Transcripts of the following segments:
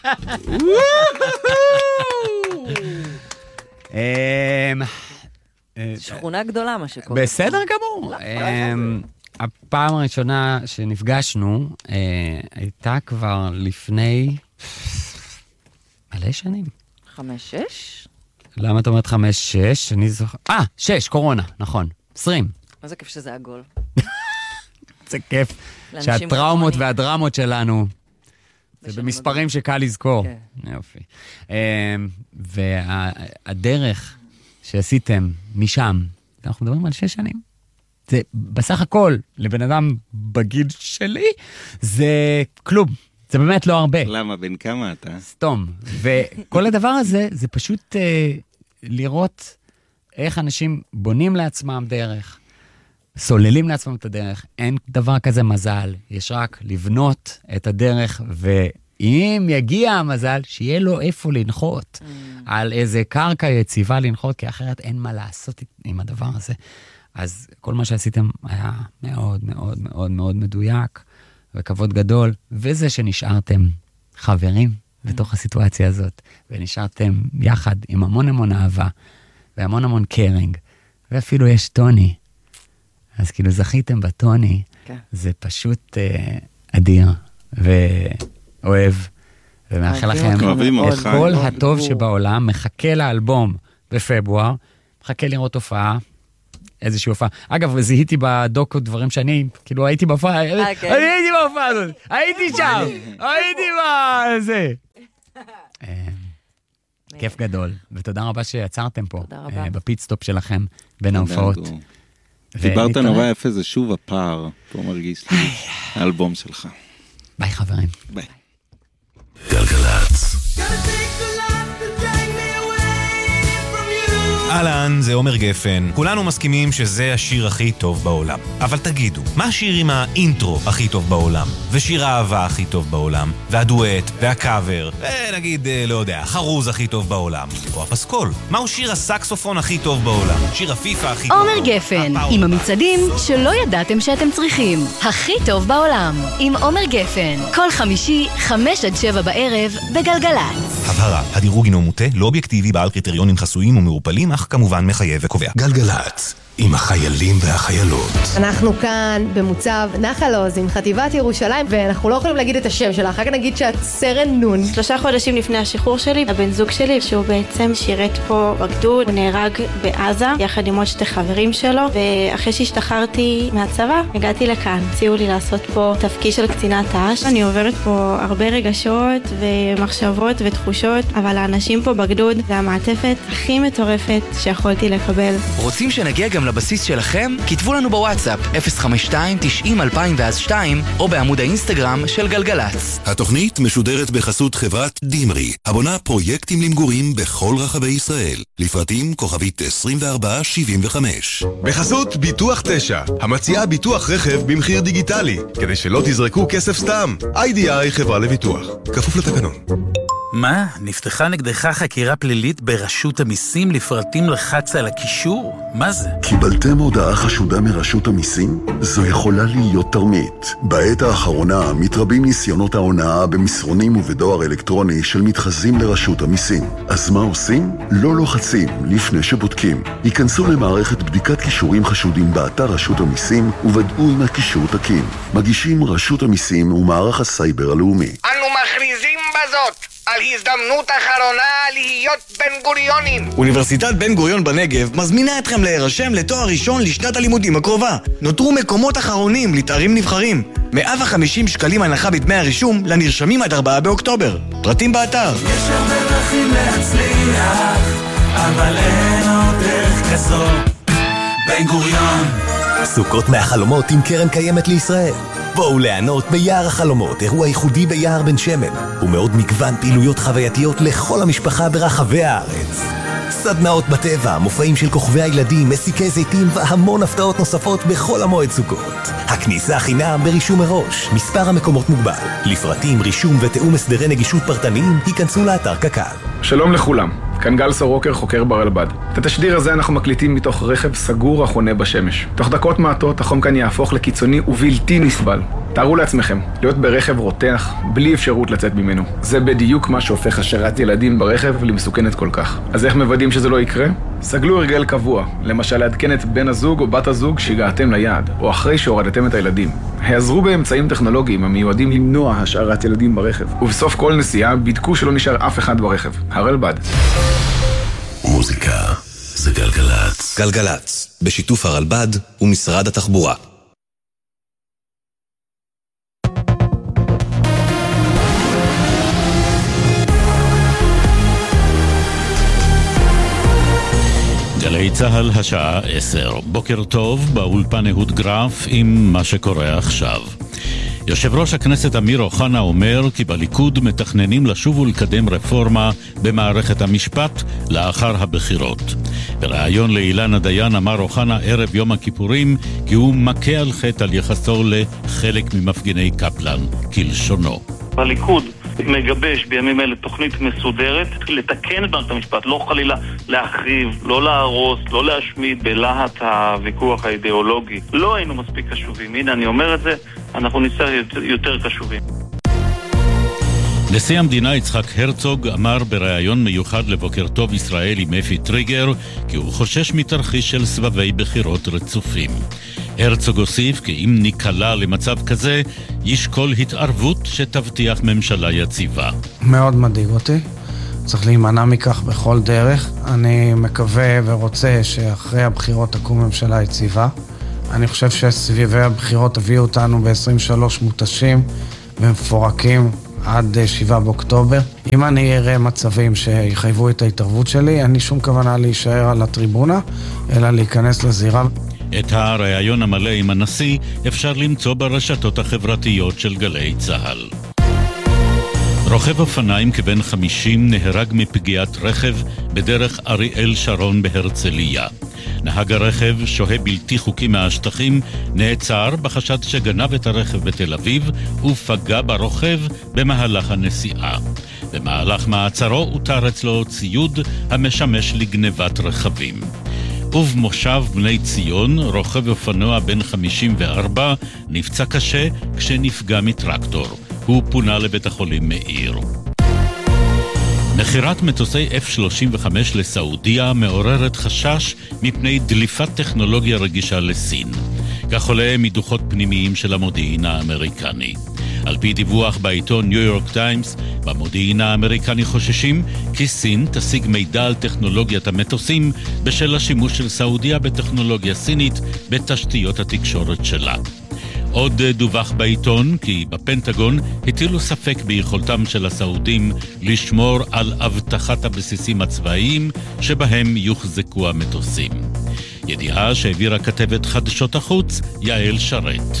שכונה גדולה מה שקורה. בסדר גמור. הפעם הראשונה שנפגשנו הייתה כבר לפני מלא שנים. 5-6? למה את אומרת 5-6? אני זוכר... 6, קורונה, נכון. 20. איזה כיף שזה עגול. זה כיף שהטראומות והדרמות שלנו זה במספרים שקל לזכור. יופי. והדרך שעשיתם משם, אנחנו מדברים על 6 שנים. זה בסך הכל, לבן אדם בגיל שלי, זה כלום. זה באמת לא הרבה. למה? בין כמה אתה? סתום. וכל הדבר הזה, זה פשוט לראות איך אנשים בונים לעצמם דרך, סוללים לעצמם את הדרך. אין דבר כזה מזל, יש רק לבנות את הדרך, ואם יגיע המזל, שיהיה לו איפה לנחות, על איזה קרקע יציבה לנחות, כי אחרת אין מה לעשות עם הדבר הזה. אז כל מה שעשיתם היה מאוד מאוד מאוד מאוד מדויק, וכבוד גדול, וזה שנשארתם חברים בתוך הסיטואציה הזאת, ונשארתם יחד עם המון המון אהבה, והמון המון קרינג, ואפילו יש טוני, אז כאילו זכיתם בטוני, זה פשוט אדיר, ואוהב, ומאחל לכם את כל הטוב שבעולם, מחכה לאלבום בפברואר, מחכה לראות הופעה, איזושהי הופעה. אגב, זיהיתי בדוקו דברים שאני, כאילו הייתי בהופעה, אני הייתי בהופעה הזאת, הייתי שם, הייתי בזה. כיף גדול, ותודה רבה שיצרתם פה, בפיטסטופ שלכם, בין ההופעות. דיברת נורא יפה, זה שוב הפער, פה מרגיש לי, האלבום שלך. ביי חברים. ביי. גלגלצ. אהלן, זה עומר גפן. כולנו מסכימים שזה השיר הכי טוב בעולם. אבל תגידו, מה השיר עם האינטרו הכי טוב בעולם? ושיר האהבה הכי טוב בעולם? והדואט, והקאבר, ונגיד, לא יודע, חרוז הכי טוב בעולם? או הפסקול? מהו שיר הסקסופון הכי טוב בעולם? שיר הפיפה הכי טוב בעולם? עומר גפן, עם המצעדים שלא ידעתם שאתם צריכים. הכי טוב בעולם, עם עומר גפן. כל חמישי, 5-7 בערב, בגלגלצ. הבהרה, הדירוג הינו מוטה, לא אובייקטיבי, בעל קריטריונים חסויים ומעורפלים, אך כמובן מחייב וקובע. גלגלצ, עם החיילים והחיילות. אנחנו כאן במוצב נחל עוז עם חטיבת ירושלים, ואנחנו לא יכולים להגיד את השם שלה, אחר כך נגיד שאת סרן נון. 3 חודשים לפני השחרור שלי, הבן זוג שלי, שהוא בעצם שירת פה בגדוד, הוא נהרג בעזה, יחד עם עוד 2 חברים שלו, ואחרי שהשתחררתי מהצבא, הגעתי לכאן. הציעו לי לעשות פה תפקיד של קצינת ת"ש. אני עוברת פה הרבה רגשות ומחשבות ותחושות, אבל האנשים פה בגדוד זה המעטפת הכי מטורפת שיכולתי לקבל. רוצים שנגיע גם לבסיס שלכם? כתבו לנו בוואטסאפ 052-90-2002 או בעמוד האינסטגרם של גלגלץ. התוכנית משודרת בחסות חברת דימרי, הבונה פרויקטים למגורים בכל רחבי ישראל. לפרטים כוכבית 2475. בחסות ביטוח 9, המציעה ביטוח רכב במחיר דיגיטלי, כדי שלא תזרקו כסף סתם. IDI חברה לביטוח, כפוף לתקנון. מה? נפתחה נגדך חקירה פלילית ברשות המיסים לפרטים לחץ על הקישור? מה זה? קיבלתם הודעה חשודה מרשות המיסים? זו יכולה להיות תרמית. בעת האחרונה מתרבים ניסיונות ההונאה במסרונים ובדואר אלקטרוני של מתחזים לרשות המיסים. אז מה עושים? לא לוחצים לפני שבודקים. היכנסו למערכת בדיקת קישורים חשודים באתר רשות המיסים ובדעו אם הקישור תקין. מגישים רשות המיסים ומערך הסייבר הלאומי. אנו מכריזים בזאת על הזדמנות אחרונה להיות בן גוריונים. אוניברסיטת בן גוריון בנגב מזמינה אתכם להירשם לתואר ראשון לשנת הלימודים הקרובה. נותרו מקומות אחרונים לתארים נבחרים. 150 שקלים הנחה בדמי הרישום לנרשמים עד 4 באוקטובר. פרטים באתר. יש הרבה דרכים להצליח, אבל אין עוד דרך כזאת. בן גוריון. סוכות מהחלומות עם קרן קיימת לישראל. בואו ליהנות ביער החלומות, אירוע ייחודי ביער בן שמן, ומאוד מגוון פעילויות חווייתיות לכל המשפחה ברחבי הארץ. סדנאות בטבע, מופעים של כוכבי הילדים, מסיקי זיתים והמון הפתעות נוספות בכל המועד סוכות. הכניסה חינם ברישום מראש, מספר המקומות מוגבל. לפרטים, רישום ותאום הסדרי נגישות פרטניים, היכנסו לאתר קק"ל. שלום לכולם, כאן גל סורוקר, חוקר ברלב"ד. את התשדיר הזה אנחנו מקליטים מתוך רכב סגור החונה בשמש. תוך דקות מעטות החום כאן יהפוך לקיצוני ובלתי נסבל. תארו לעצמכם, להיות ברכב רותח, בלי אפשרות לצאת ממנו. זה בדיוק מה שהופך השארת ילדים ברכב למסוכנת כל כך. אז איך מוודאים שזה לא יקרה? סגלו הרגל קבוע, למשל לעדכן את בן הזוג או בת הזוג שהגעתם ליעד, או אחרי שהורדתם את הילדים. העזרו באמצעים טכנולוגיים המיועדים למנוע השארת ילדים ברכב. ובסוף כל נסיעה בדקו שלא נשאר אף אחד ברכב. הרלב"ד. מוזיקה זה גלגלץ. גלגלץ, בשיתוף הרלב"ד ומשרד התחבורה. גלי צהל השעה 10. בוקר טוב, באולפן אהוד גרף עם מה שקורה עכשיו. יושב ראש הכנסת אמיר אוחנה אומר כי בליכוד מתכננים לשוב ולקדם רפורמה במערכת המשפט לאחר הבחירות. בריאיון לאילנה דיין אמר אוחנה ערב יום הכיפורים כי הוא מכה על חטא על יחסו לחלק ממפגיני קפלן, כלשונו. הליכוד מגבש בימים אלה תוכנית מסודרת לתקן את מערכת המשפט, לא חלילה להחריב, לא להרוס, לא להשמיד בלהט הוויכוח האידיאולוגי. לא היינו מספיק קשובים. הנה אני אומר את זה, אנחנו נצטרך יותר קשובים. נשיא המדינה יצחק הרצוג אמר בריאיון מיוחד לבוקר טוב ישראל עם אפי טריגר כי הוא חושש מתרחיש של סבבי בחירות רצופים. הרצוג הוסיף כי אם ניקלע למצב כזה ישקול התערבות שתבטיח ממשלה יציבה. מאוד מדאיג אותי, צריך להימנע מכך בכל דרך. אני מקווה ורוצה שאחרי הבחירות תקום ממשלה יציבה. אני חושב שסביבי הבחירות הביאו אותנו ב-23 מותשים ומפורקים עד 7 באוקטובר. אם אני אראה מצבים שיחייבו את ההתערבות שלי, אין לי שום כוונה להישאר על הטריבונה, אלא להיכנס לזירה. את הריאיון המלא עם הנשיא אפשר למצוא ברשתות החברתיות של גלי צהל. רוכב אופניים כבן 50 נהרג מפגיעת רכב בדרך אריאל שרון בהרצליה. נהג הרכב, שוהה בלתי חוקי מהשטחים, נעצר בחשד שגנב את הרכב בתל אביב ופגע ברוכב במהלך הנסיעה. במהלך מעצרו הותר אצלו ציוד המשמש לגנבת רכבים. ובמושב בני ציון, רוכב אופנוע בן 54 נפצע קשה כשנפגע מטרקטור. הוא פונה לבית החולים מאיר. מחירת מטוסי F-35 לסעודיה מעוררת חשש מפני דליפת טכנולוגיה רגישה לסין. כך עולה מדוחות פנימיים של המודיעין האמריקני. על פי דיווח בעיתון ניו יורק טיימס, במודיעין האמריקני חוששים כי סין תשיג מידע על טכנולוגיית המטוסים בשל השימוש של סעודיה בטכנולוגיה סינית בתשתיות התקשורת שלה. עוד דווח בעיתון כי בפנטגון הטילו ספק ביכולתם של הסעודים לשמור על הבטחת הבסיסים הצבאיים שבהם יוחזקו המטוסים. ידיעה שהעבירה כתבת חדשות החוץ יעל שרת.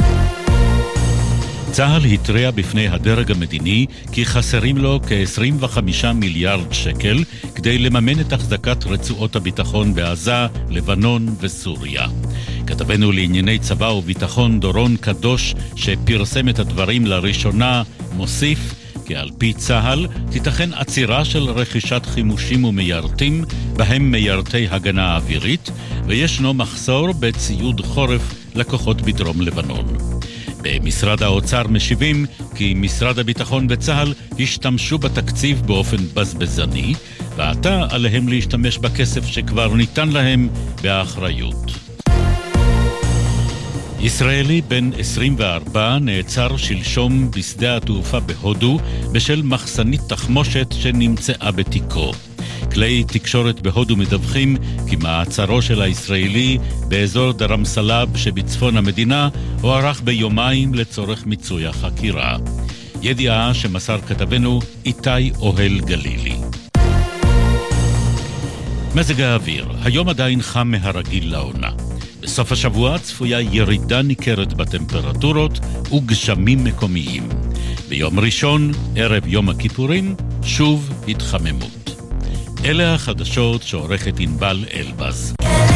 צה"ל התריע בפני הדרג המדיני כי חסרים לו כ-25 מיליארד שקל כדי לממן את החזקת רצועות הביטחון בעזה, לבנון וסוריה. כתבנו לענייני צבא וביטחון דורון קדוש שפרסם את הדברים לראשונה מוסיף כי על פי צה"ל תיתכן עצירה של רכישת חימושים ומיירטים בהם מיירטי הגנה אווירית וישנו מחסור בציוד חורף לכוחות בדרום לבנון. במשרד האוצר משיבים כי משרד הביטחון וצה"ל השתמשו בתקציב באופן בזבזני ועתה עליהם להשתמש בכסף שכבר ניתן להם באחריות. ישראלי בן 24 נעצר שלשום בשדה התעופה בהודו בשל מחסנית תחמושת שנמצאה בתיקו. כלי תקשורת בהודו מדווחים כי מעצרו של הישראלי באזור דרמסלאב שבצפון המדינה הוארך ביומיים לצורך מיצוי החקירה. ידיעה שמסר כתבנו איתי אוהל גלילי. מזג האוויר, היום עדיין חם מהרגיל לעונה. בסוף השבוע צפויה ירידה ניכרת בטמפרטורות וגשמים מקומיים. ביום ראשון, ערב יום הכיפורים, שוב התחממות. אלה החדשות שעורכת ענבל אלבז.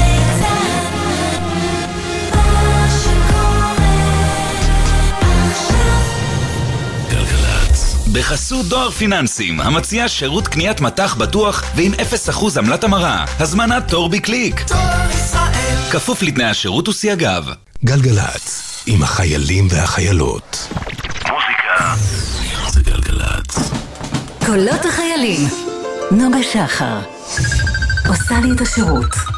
גלגלץ. בחסות דואר פיננסים, המציע שירות קניית מטח בטוח ועם 0% עמלת המרה. הזמנת תור בקליק. דואר ישראל. כפוף לתנאי השירות וסייגיו. גלגלץ. עם החיילים והחיילות. מוזיקה זה גלגלצ. קולות החיילים. נוגה שחר עושה לי את השירות.